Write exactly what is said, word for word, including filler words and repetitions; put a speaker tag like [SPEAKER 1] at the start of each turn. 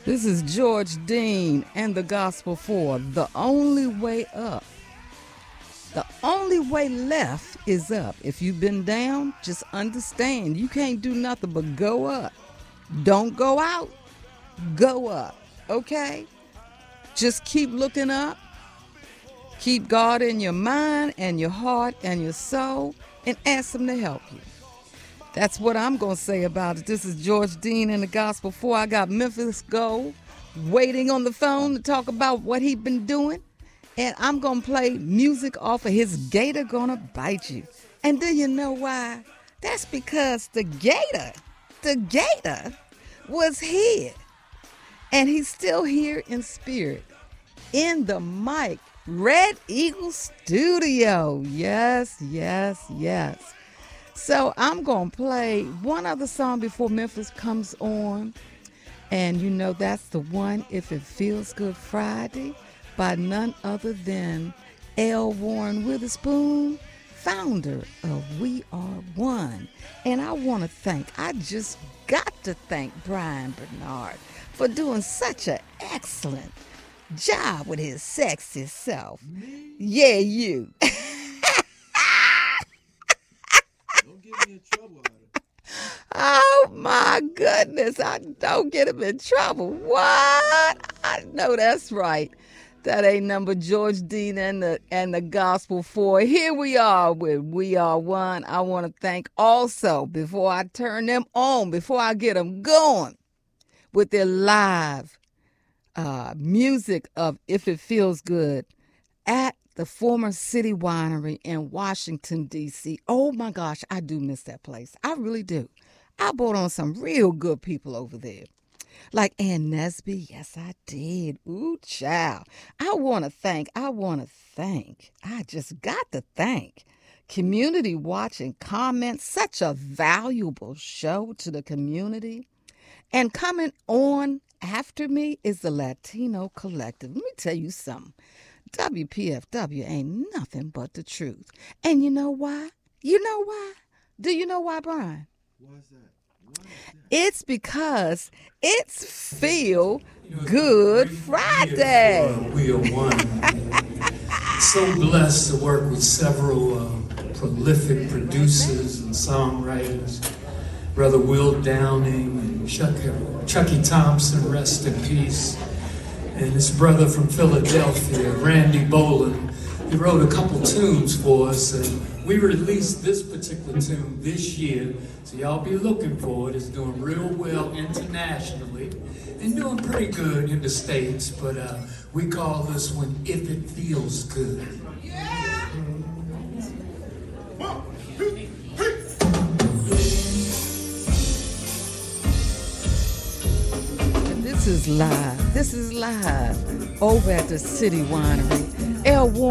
[SPEAKER 1] This is George Dean and the Gospel for The Only Way Up. The only way left is up. If you've been down, just understand you can't do nothing but go up. Don't go out, go up, okay? Just keep looking up. Keep God in your mind and your heart and your soul and ask Him to help you. That's what I'm going to say about it. This is George Dean and the Gospel four. I got Memphis Gold waiting on the phone to talk about what he's been doing. And I'm going to play music off of his Gator Gonna Bite You. And do you know why? That's because the Gator, the Gator was here. And he's still here in spirit. In the Mike Red Eagle Studio. Yes, yes, yes. So I'm going to play one other song before Memphis comes on. And you know that's the one, If It Feels Good Friday, by none other than L. Warren Witherspoon, founder of We Are One. And I want to thank, I just got to thank Brian Bernard for doing such an excellent job with his sexy self.
[SPEAKER 2] Me?
[SPEAKER 1] Yeah, you.
[SPEAKER 2] Don't get me in trouble, Ida.
[SPEAKER 1] Oh my goodness, I don't get him in trouble. What? I know that's right. That ain't number George Dean and the and the Gospel four. Here we are with We Are One. I want to thank also, before I turn them on, before I get them going, with their live uh, music of If It Feels Good at the former City Winery in Washington, D C Oh my gosh, I do miss that place. I really do. I brought on some real good people over there. Like Ann Nesby, yes, I did. Ooh, child. I want to thank, I want to thank, I just got to thank Community Watch and Comment. Such a valuable show to the community. And coming on after me is the Latino Collective. Let me tell you something. W P F W ain't nothing but the truth. And you know why? You know why? Do you know why, Brian?
[SPEAKER 2] Why is that? Why is that?
[SPEAKER 1] It's because it's Feel Good Friday.
[SPEAKER 3] We are one. So blessed to work with several uh, prolific producers and songwriters. Brother Will Downing and Chuck, Chucky Thompson, rest in peace. And his brother from Philadelphia, Randy Boland. He wrote a couple tunes for us, and we released this particular tune this year, so y'all be looking for it. It's doing real well internationally and doing pretty good in the States, but uh, we call this one If It Feels Good.
[SPEAKER 2] Yeah!
[SPEAKER 1] And this is live. This is live over at the City Winery. L. Warren